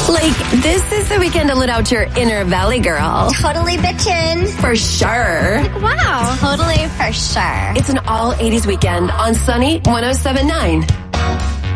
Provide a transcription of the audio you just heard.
Like, this is the weekend to let out your inner Valley girl. Totally bitchin'. For sure. Like, wow. Totally for sure. It's an all 80s weekend on Sunny 107.9.